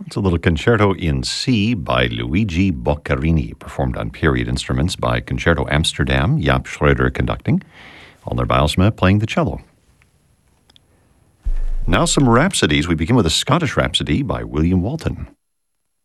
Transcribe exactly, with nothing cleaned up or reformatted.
It's a little concerto in C by Luigi Boccherini, performed on period instruments by Concerto Amsterdam, Jaap Schreuder conducting, Walner Bijlsma playing the cello. Now some rhapsodies. We begin with a Scottish rhapsody by William Walton.